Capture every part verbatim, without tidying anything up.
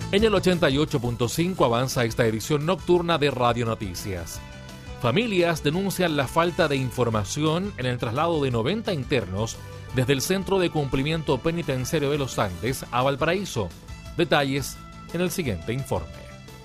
En el ochenta y ocho punto cinco avanza esta edición nocturna de Radio Noticias. Familias denuncian la falta de información en el traslado de noventa internos desde el Centro de Cumplimiento Penitenciario de los Andes a Valparaíso. Detalles en el siguiente informe.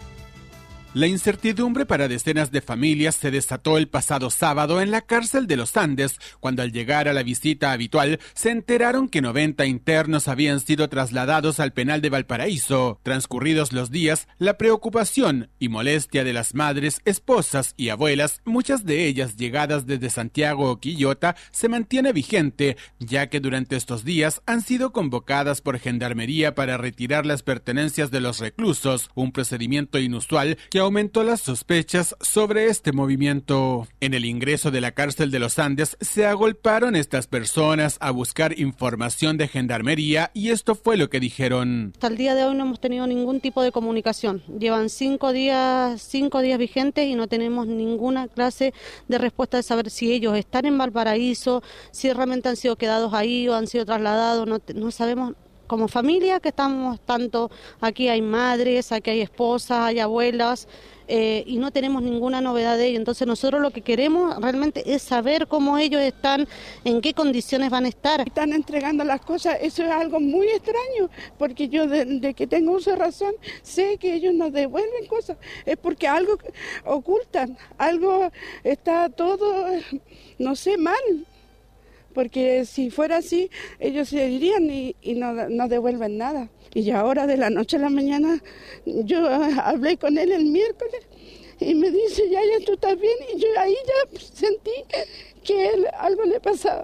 La incertidumbre para decenas de familias se desató el pasado sábado en la cárcel de los Andes, cuando al llegar a la visita habitual se enteraron que noventa internos habían sido trasladados al penal de Valparaíso. Transcurridos los días, la preocupación y molestia de las madres, esposas y abuelas, muchas de ellas llegadas desde Santiago o Quillota, se mantiene vigente, ya que durante estos días han sido convocadas por Gendarmería para retirar las pertenencias de los reclusos, un procedimiento inusual que aumentó las sospechas sobre este movimiento. En el ingreso de la cárcel de los Andes se agolparon estas personas a buscar información de Gendarmería y esto fue lo que dijeron. Hasta el día de hoy no hemos tenido ningún tipo de comunicación. Llevan cinco días, cinco días vigentes y no tenemos ninguna clase de respuesta de saber si ellos están en Valparaíso, si realmente han sido quedados ahí o han sido trasladados. No, no sabemos. Como familia que estamos tanto, aquí hay madres, aquí hay esposas, hay abuelas eh, y no tenemos ninguna novedad de ellos. Entonces nosotros lo que queremos realmente es saber cómo ellos están, en qué condiciones van a estar. Están entregando las cosas, eso es algo muy extraño, porque yo de, de que tengo uso de razón sé que ellos nos devuelven cosas, es porque algo ocultan, algo está todo, no sé, mal. Porque si fuera así, ellos se irían y, y no, no devuelven nada. Y ahora de la noche a la mañana, yo hablé con él el miércoles y me dice, ya, ya, tú estás bien. Y yo ahí ya sentí que él, algo le pasaba.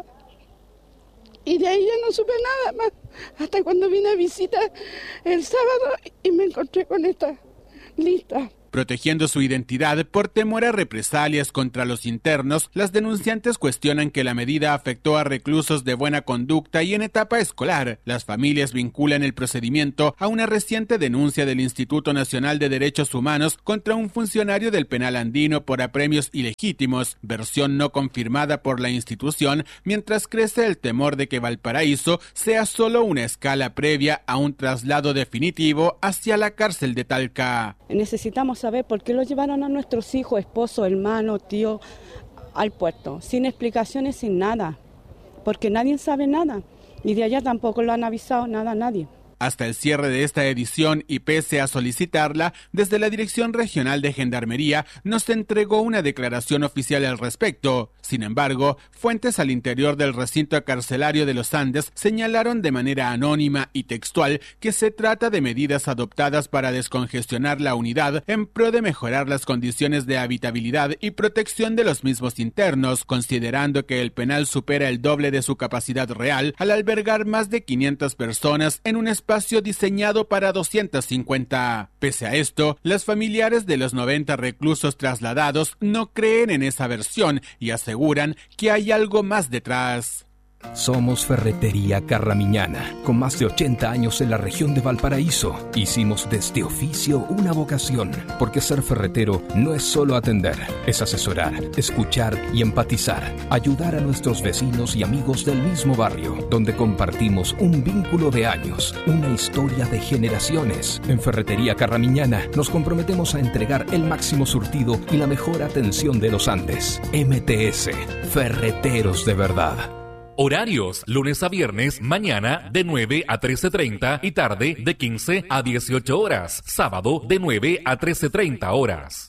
Y de ahí ya no supe nada más, hasta cuando vine a visita el sábado y me encontré con esta lista. Protegiendo su identidad por temor a represalias contra los internos, las denunciantes cuestionan que la medida afectó a reclusos de buena conducta y en etapa escolar. Las familias vinculan el procedimiento a una reciente denuncia del Instituto Nacional de Derechos Humanos contra un funcionario del penal andino por apremios ilegítimos, versión no confirmada por la institución, mientras crece el temor de que Valparaíso sea solo una escala previa a un traslado definitivo hacia la cárcel de Talca. Necesitamos saber por qué lo llevaron a nuestros hijos, esposo, hermano, tío, al puerto, sin explicaciones, sin nada, porque nadie sabe nada, y de allá tampoco lo han avisado nada a nadie. Hasta el cierre de esta edición y pese a solicitarla, desde la Dirección Regional de Gendarmería no se entregó una declaración oficial al respecto. Sin embargo, fuentes al interior del recinto carcelario de los Andes señalaron de manera anónima y textual que se trata de medidas adoptadas para descongestionar la unidad en pro de mejorar las condiciones de habitabilidad y protección de los mismos internos, considerando que el penal supera el doble de su capacidad real al albergar más de quinientas personas en un espacio espacio diseñado para doscientas cincuenta. Pese a esto, los familiares de los noventa reclusos trasladados no creen en esa versión y aseguran que hay algo más detrás. Somos Ferretería Carramiñana, con más de ochenta años en la región de Valparaíso. Hicimos de este oficio una vocación, porque ser ferretero no es solo atender, es asesorar, escuchar y empatizar, ayudar a nuestros vecinos y amigos del mismo barrio, donde compartimos un vínculo de años, una historia de generaciones. En Ferretería Carramiñana nos comprometemos a entregar el máximo surtido y la mejor atención de los Andes. M T S, Ferreteros de verdad. Horarios, lunes a viernes, mañana de nueve a trece treinta y tarde de quince a dieciocho horas. Sábado de nueve a trece treinta horas.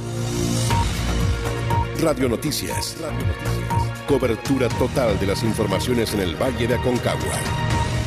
Radio Noticias. Radio Noticias. Cobertura total de las informaciones en el Valle de Aconcagua.